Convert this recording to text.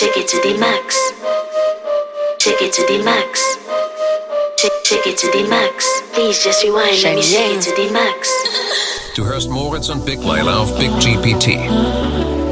Shake it to the max. Shake it to the max. Shake it to the max. Please just rewind. Let me shake it to the max. Du hörst Moritz und Big Layla auf Big GPT.